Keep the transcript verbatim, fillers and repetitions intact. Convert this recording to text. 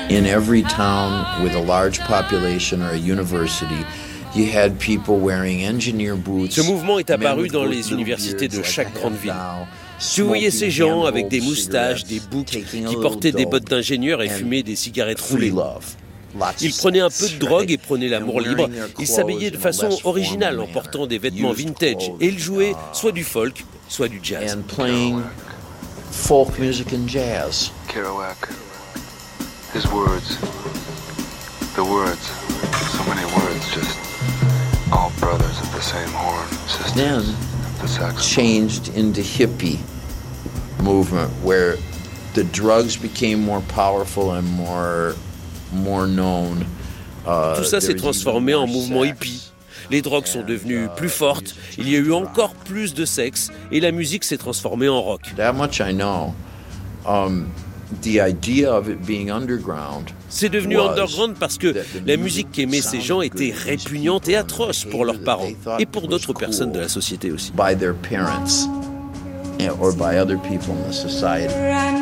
In every town with a large population or a university, you had people wearing engineer boots. Ce mouvement est apparu dans les universités de chaque grande ville. Tu voyais ces gens avec des moustaches, des boucs, qui portaient des bottes d'ingénieurs et fumaient des cigarettes roulées. Ils prenaient un peu de drogue et prenaient l'amour libre. Ils s'habillaient de façon originale en portant des vêtements vintage. Et ils jouaient soit du folk, soit du jazz. And playing folk music and jazz. Kerouac, his words, the words, so many words, just all brothers of the same horn, sisters Then of the saxophone. changed into hippie movement where the drugs became more powerful and more more known. Uh, Tout ça s'est there was transformé even en more mouvement sex. hippie. Les drogues sont devenues plus fortes, il y a eu encore plus de sexe et la musique s'est transformée en rock. That much I know. Um, the idea of it being underground. C'est devenu was underground parce que that the la music musique qu'aimaient ces gens sounded était good to these répugnante et people and atroce the pour leurs behavior parents that they thought et pour was d'autres personnes cool de la société aussi. by their parents or by other people in the society.